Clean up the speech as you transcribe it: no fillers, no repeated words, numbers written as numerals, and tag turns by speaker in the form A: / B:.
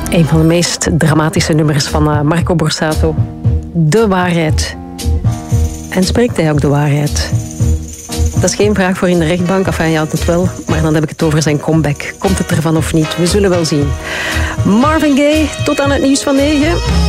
A: Een van de meest dramatische nummers van Marco Borsato. De waarheid. En spreekt hij ook de waarheid? Dat is geen vraag voor in de rechtbank. Enfin, ja, dat wel. Maar dan heb ik het over zijn comeback. Komt het ervan of niet? We zullen wel zien. Marvin Gaye, tot aan het nieuws van 9.